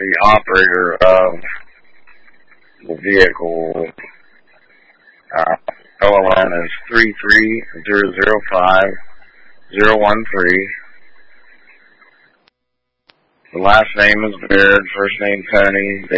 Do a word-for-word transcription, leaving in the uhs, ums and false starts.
the operator of the vehicle. Uh, O L N is three three zero zero five zero one three. The last name is Baird, first name Tony,